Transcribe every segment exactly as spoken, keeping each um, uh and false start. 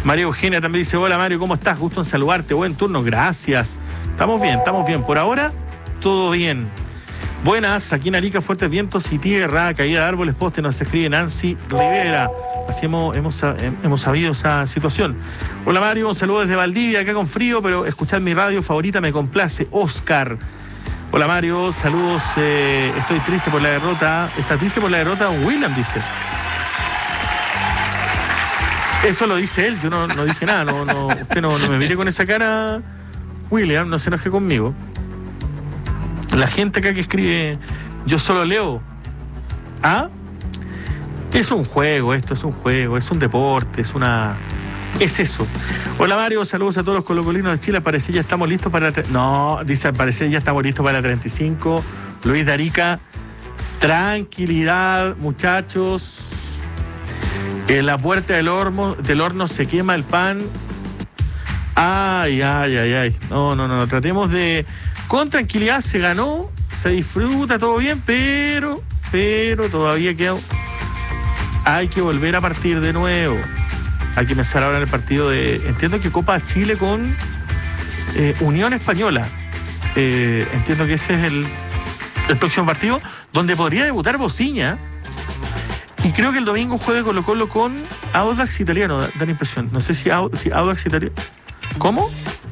María Eugenia también dice, hola Mario, ¿cómo estás? Gusto en saludarte, buen turno, gracias. Estamos bien, estamos bien. Por ahora, todo bien. Buenas, aquí en Arica, fuertes vientos y tierra, caída de árboles, postes, nos escribe Nancy Rivera. Así hemos, hemos, hemos sabido esa situación. Hola Mario, un saludo desde Valdivia, acá con frío, pero escuchar mi radio favorita me complace. Oscar. Hola Mario, saludos, eh, estoy triste por la derrota. ¿Está triste por la derrota? Don William dice. Eso lo dice él, yo no, no dije nada, no, no, usted no, no me mire con esa cara, William, no se enoje conmigo. La gente acá que escribe, yo solo leo. ¿Ah? Es un juego, esto es un juego, es un deporte, es una... Es eso. Hola Mario, saludos a todos los colocolinos de Chile. Al parecer ya estamos listos para... La... No, dice, al parecer ya estamos listos para la treinta y cinco. Luis de Arica, tranquilidad, muchachos. En la puerta del horno, del horno se quema el pan. Ay, ay, ay, ay. No, no, no, tratemos de... Con tranquilidad se ganó, se disfruta, todo bien, pero, pero todavía queda... Hay que volver a partir de nuevo. Hay que empezar ahora en el partido de... Entiendo que Copa Chile con eh, Unión Española. Eh, entiendo que ese es el, el próximo partido, donde podría debutar Bociña. Y creo que el domingo juegue Colo Colo con Audax Italiano, da, da la impresión. No sé si, si Audax Italiano... ¿Cómo?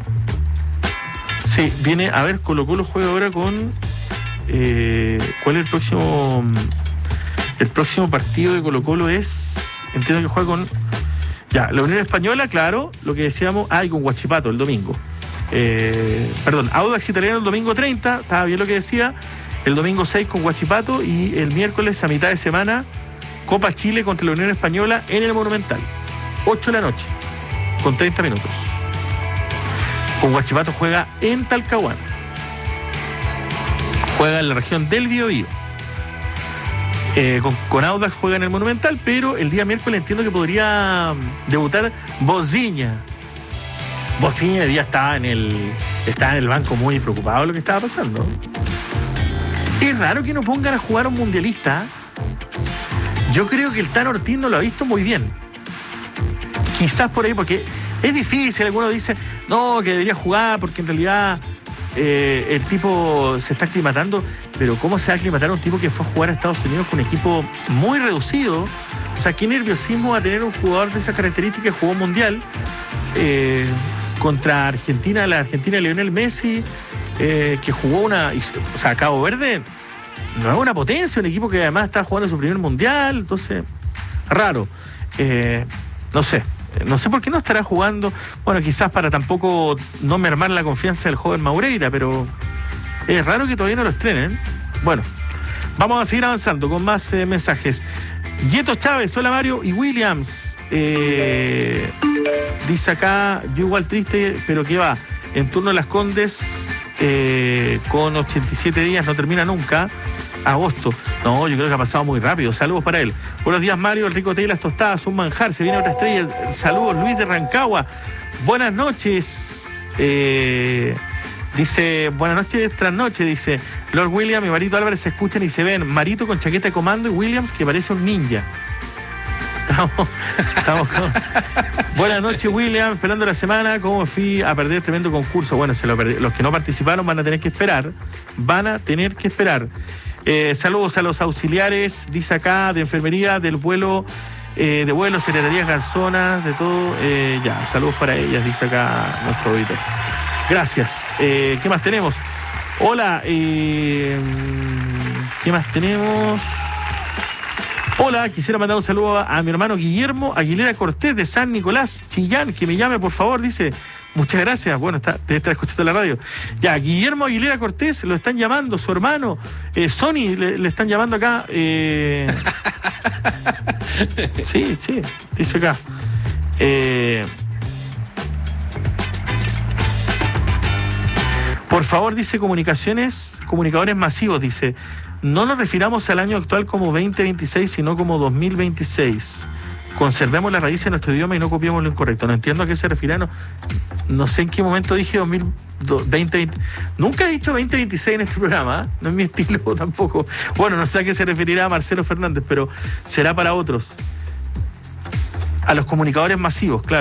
Sí, viene... A ver, Colo Colo juega ahora con... Eh, ¿Cuál es el próximo...? El próximo partido de Colo Colo es... Entiendo que juega con... Ya, la Unión Española, claro, lo que decíamos... Ah, y con Huachipato el domingo. Eh, perdón, Audax Italiano el domingo treinta, estaba bien lo que decía. El domingo seis con Huachipato y el miércoles a mitad de semana... Copa Chile contra la Unión Española en el Monumental. ocho de la noche, con treinta minutos. Con Huachipato juega en Talcahuano. Juega en la región del Biobío. Eh, con, con Audax juega en el Monumental, pero el día miércoles entiendo que podría debutar Bociña. Bociña ya estaba en el estaba en el banco muy preocupado de lo que estaba pasando. Es raro que no pongan a jugar a un mundialista. Yo creo que el Tano Ortiz no lo ha visto muy bien. Quizás por ahí, porque es difícil. Algunos dicen, no, que debería jugar porque en realidad eh, el tipo se está aclimatando. Pero ¿cómo se va a aclimatar a un tipo que fue a jugar a Estados Unidos con un equipo muy reducido? O sea, ¿qué nerviosismo va a tener un jugador de esas características que jugó mundial eh, contra Argentina, la Argentina de Lionel Messi, eh, que jugó una... O sea, Cabo Verde... No es una potencia, un equipo que además está jugando su primer mundial, entonces, raro. Eh, no sé, no sé por qué no estará jugando, bueno, quizás para tampoco no mermar la confianza del joven Maureira, pero es raro que todavía no lo estrenen. Bueno, vamos a seguir avanzando con más eh, mensajes. Yeto Chávez, hola Mario y Williams. Eh, dice acá, yo igual triste, pero que va, en turno de Las Condes, eh, con ochenta y siete días, no termina nunca. Agosto. No, yo creo que ha pasado muy rápido. Saludos para él. Buenos días, Mario. El rico té y las tostadas, un manjar. Se viene otra estrella. Saludos, Luis de Rancagua. Buenas noches. Eh, dice, buenas noches tras noche. Dice, Lord William y Marito Álvarez se escuchan y se ven. Marito con chaqueta de comando y Williams que parece un ninja. Estamos, estamos con... Buenas noches, William. Esperando la semana. ¿Cómo fui a perder tremendo concurso? Bueno, se lo perdí. Los que no participaron van a tener que esperar. Van a tener que esperar. Eh, saludos a los auxiliares, dice acá, de enfermería, del vuelo, eh, de vuelo, secretarías garzonas, de todo. Eh, ya, saludos para ellas, dice acá nuestro auditor. Gracias. Eh, ¿Qué más tenemos? Hola, eh, ¿qué más tenemos? Hola, quisiera mandar un saludo a, a mi hermano Guillermo Aguilera Cortés de San Nicolás, Chillán, que me llame por favor, dice. Muchas gracias. Bueno, está, te está escuchando la radio. Ya, Guillermo Aguilera Cortés, lo están llamando, su hermano. Eh, Sony, le, le están llamando acá. Eh... Sí, sí, dice acá. Eh... Por favor, dice comunicaciones, comunicadores masivos, dice. No nos refiramos al año actual como veinte veintiséis, sino como dos mil veintiséis. Conservemos la raíz de nuestro idioma y no copiemos lo incorrecto. No entiendo a qué se refiere. No, no sé en qué momento dije dos mil veinte. Nunca he dicho veinte veintiséis en este programa, ¿eh? No es mi estilo tampoco. Bueno, no sé a qué se referirá Marcelo Fernández, pero será para otros. A los comunicadores masivos, claro.